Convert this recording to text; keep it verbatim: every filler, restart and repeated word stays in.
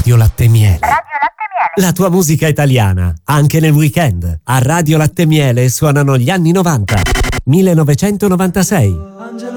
Radio Latte Miele. Radio Latte Miele. La tua musica italiana, anche nel weekend. A Radio Latte Miele suonano gli anni novanta. millenovecentonovantasei. Angelo